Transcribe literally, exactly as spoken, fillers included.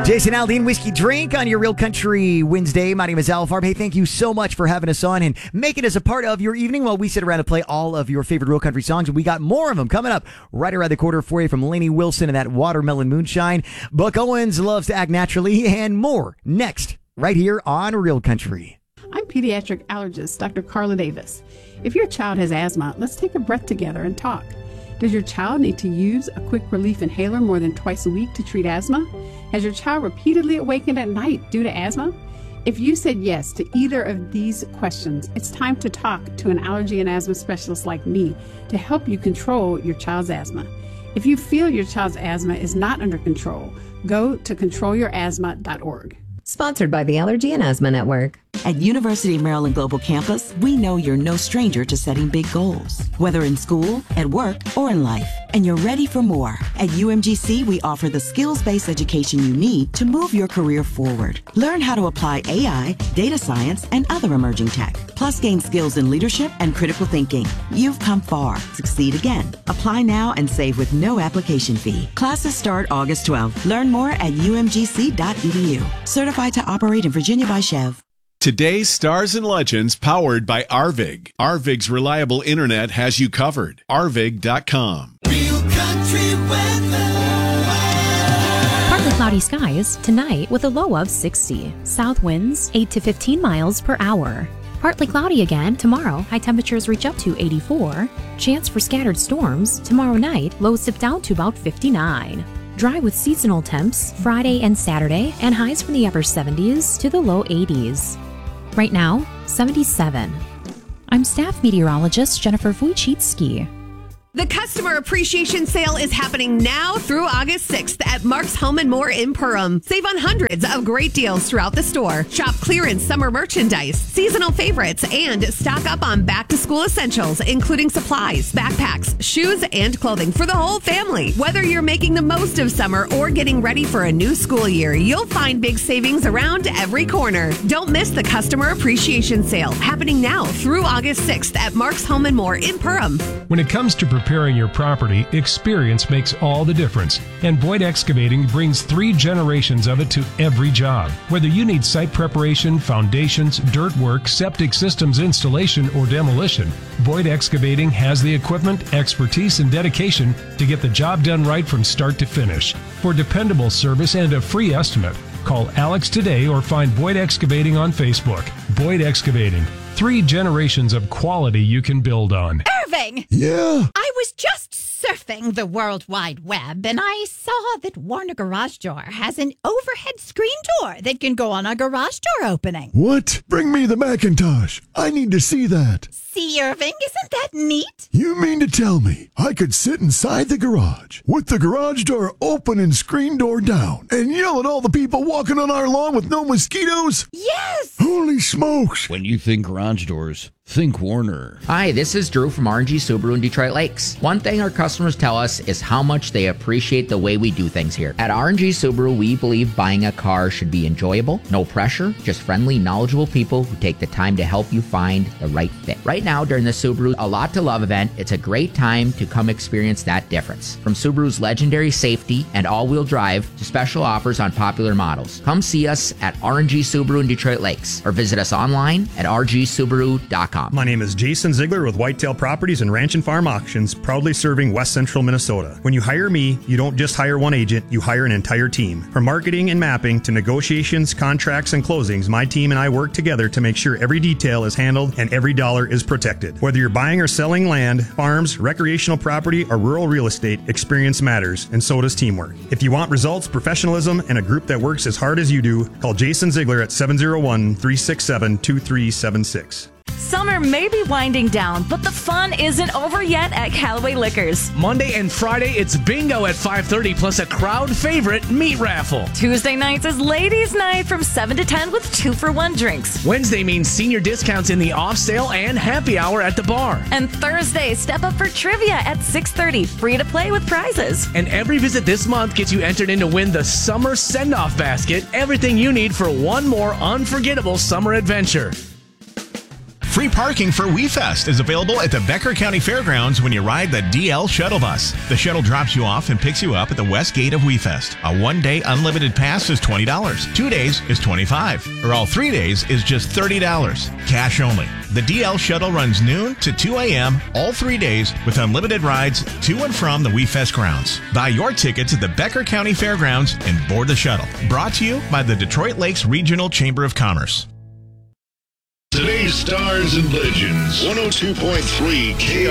Jason Aldean, Whiskey Drink on your Real Country Wednesday. My name is Al Farb. Hey, thank you so much for having us on and make it as a part of your evening while we sit around and play all of your favorite Real Country songs. And we got more of them coming up right around the corner for you from Lainey Wilson and that Watermelon Moonshine. Buck Owens loves to act naturally and more next right here on Real Country. I'm pediatric allergist Doctor Carla Davis. If your child has asthma, let's take a breath together and talk. Does your child need to use a quick relief inhaler more than twice a week to treat asthma? Has your child repeatedly awakened at night due to asthma? If you said yes to either of these questions, it's time to talk to an allergy and asthma specialist like me to help you control your child's asthma. If you feel your child's asthma is not under control, go to control your asthma dot org. Sponsored by the Allergy and Asthma Network. At University of Maryland Global Campus, we know you're no stranger to setting big goals, whether in school, at work, or in life, and you're ready for more. At U M G C, we offer the skills-based education you need to move your career forward. Learn how to apply A I, data science, and other emerging tech, plus gain skills in leadership and critical thinking. You've come far. Succeed again. Apply now and save with no application fee. Classes start August twelfth. Learn more at U M G C dot E D U. Certified to operate in Virginia by Chev. Today's Stars and Legends powered by Arvig. Arvig's reliable internet has you covered. Arvig dot com. Real Country weather. Partly cloudy skies tonight with a low of sixty. South winds eight to fifteen miles per hour. Partly cloudy again tomorrow. High temperatures reach up to eighty-four. Chance for scattered storms tomorrow night. Lows dip down to about fifty-nine. Dry with seasonal temps Friday and Saturday, and highs from the upper seventies to the low eighties. Right now, seventy-seven. I'm staff meteorologist Jennifer Wojcicki. The Customer Appreciation Sale is happening now through August sixth at Mark's Home and More in Perham. Save on hundreds of great deals throughout the store. Shop clearance summer merchandise, seasonal favorites, and stock up on back-to-school essentials, including supplies, backpacks, shoes, and clothing for the whole family. Whether you're making the most of summer or getting ready for a new school year, you'll find big savings around every corner. Don't miss the Customer Appreciation Sale, happening now through August sixth at Mark's Home and More in Perham. When it comes to preparing your property, experience makes all the difference. And Boyd Excavating brings three generations of it to every job. Whether you need site preparation, foundations, dirt work, septic systems installation, or demolition, Boyd Excavating has the equipment, expertise, and dedication to get the job done right from start to finish. For dependable service and a free estimate, call Alex today or find Boyd Excavating on Facebook. Boyd Excavating. Three generations of quality you can build on. Irving! Yeah? I was just surfing the World Wide Web and I saw that Warner Garage Door has an overhead screen door that can go on a garage door opening. What? Bring me the Macintosh. I need to see that. See, Irving, isn't that neat? You mean to tell me I could sit inside the garage with the garage door open and screen door down and yell at all the people walking on our lawn with no mosquitoes? Yes! Holy smokes! When you think garage doors, think Warner. Hi, this is Drew from R and G Subaru in Detroit Lakes. One thing our customers tell us is how much they appreciate the way we do things here. At R and G Subaru, we believe buying a car should be enjoyable, no pressure, just friendly, knowledgeable people who take the time to help you find the right fit. Right now, during the Subaru A Lot to Love event, it's a great time to come experience that difference. From Subaru's legendary safety and all-wheel drive to special offers on popular models. Come see us at R and G Subaru in Detroit Lakes or visit us online at r g subaru dot com. My name is Jason Ziegler with Whitetail Properties and Ranch and Farm Auctions, proudly serving West Central Minnesota. When you hire me, you don't just hire one agent, you hire an entire team. From marketing and mapping to negotiations, contracts, and closings, my team and I work together to make sure every detail is handled and every dollar is protected. Whether you're buying or selling land, farms, recreational property, or rural real estate, experience matters, and so does teamwork. If you want results, professionalism, and a group that works as hard as you do, call Jason Ziegler at seven oh one, three six seven, two three seven six. Summer may be winding down, but the fun isn't over yet at Callaway Liquors. Monday and Friday, it's bingo at five thirty, plus a crowd favorite meat raffle. Tuesday nights is ladies' night from seven to ten with two for one drinks. Wednesday means senior discounts in the off sale and happy hour at the bar. And Thursday, step up for trivia at six thirty, free to play with prizes. And every visit this month gets you entered in to win the Summer Send-Off Basket, everything you need for one more unforgettable summer adventure. Free parking for WeFest is available at the Becker County Fairgrounds when you ride the D L Shuttle Bus. The shuttle drops you off and picks you up at the west gate of WeFest. A one-day unlimited pass is twenty dollars. Two days is twenty-five dollars. Or all three days is just thirty dollars. Cash only. The D L Shuttle runs noon to two a.m. all three days with unlimited rides to and from the WeFest grounds. Buy your tickets at the Becker County Fairgrounds and board the shuttle. Brought to you by the Detroit Lakes Regional Chamber of Commerce. Today's Stars and Legends, one oh two point three K